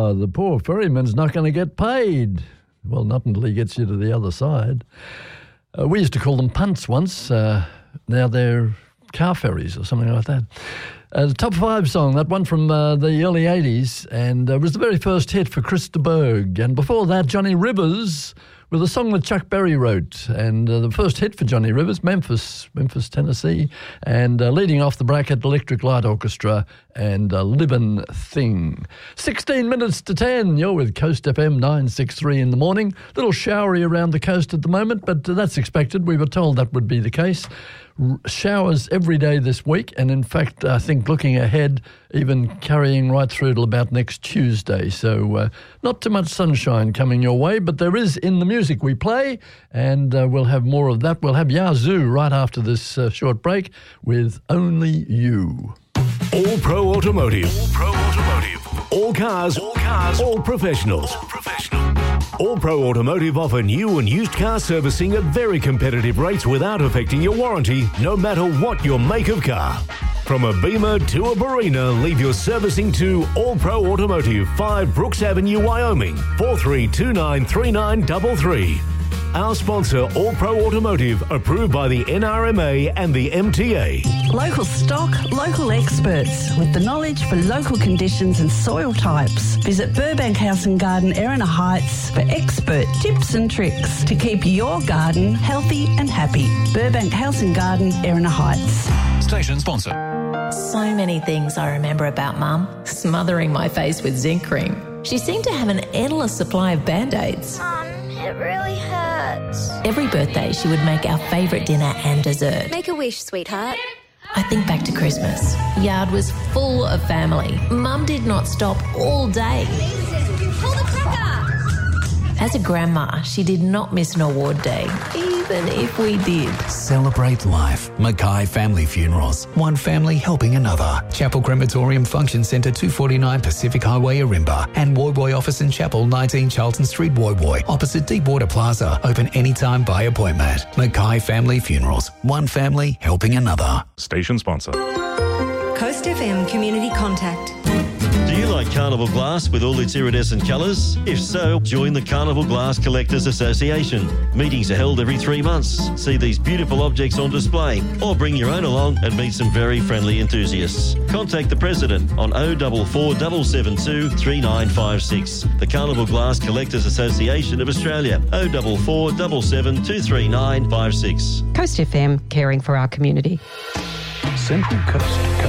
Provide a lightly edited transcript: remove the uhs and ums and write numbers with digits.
the poor ferryman's not going to get paid. Well, not until he gets you to the other side. We used to call them punts once. Now they're car ferries or something like that. The top 5 song, that one from the early 80s, and was the very first hit for Chris de Burgh. And before that, Johnny Rivers with a song that Chuck Berry wrote. And the first hit for Johnny Rivers, Memphis, Tennessee. And leading off the bracket, Electric Light Orchestra and Livin' Thing. 16 minutes to 10, you're with Coast FM 963 in the morning. A little showery around the coast at the moment, but that's expected. We were told that would be the case. Showers every day this week, and in fact, I think looking ahead, even carrying right through till about next Tuesday. So not too much sunshine coming your way, but there is in the music we play, and we'll have more of that. We'll have Yazoo right after this short break with Only You. All Pro Automotive. All Pro Automotive. All cars. All cars. All professionals. All professional. All Pro Automotive offer new and used car servicing at very competitive rates without affecting your warranty, no matter what your make of car. From a Beamer to a Barina, leave your servicing to All Pro Automotive, 5 Brooks Avenue, Wyoming, 43293933. Our sponsor, All Pro Automotive, approved by the NRMA and the MTA. Local stock, local experts with the knowledge for local conditions and soil types. Visit Burbank House and Garden, Erina Heights for expert tips and tricks to keep your garden healthy and happy. Burbank House and Garden, Erina Heights. Station sponsor. So many things I remember about Mum. Smothering my face with zinc cream. She seemed to have an endless supply of Band-Aids. It really hurts. Every birthday, she would make our favourite dinner and dessert. Make a wish, sweetheart. I think back to Christmas. Yard was full of family. Mum did not stop all day. Pull the cracker! As a grandma, she did not miss an award day, even if we did. Celebrate life. Mackay Family Funerals. One family helping another. Chapel Crematorium Function Centre, 249 Pacific Highway, Arimba. And Woy Woy Office and Chapel, 19 Charlton Street, Woy Woy. Opposite Deepwater Plaza. Open anytime by appointment. Mackay Family Funerals. One family helping another. Station sponsor. Coast FM Community Contact. Do you like Carnival Glass with all its iridescent colours? If so, join the Carnival Glass Collectors Association. Meetings are held every 3 months. See these beautiful objects on display, or bring your own along and meet some very friendly enthusiasts. Contact the President on 044 772 3956. The Carnival Glass Collectors Association of Australia, 044 772 3956. Coast FM, caring for our community. Central Coast.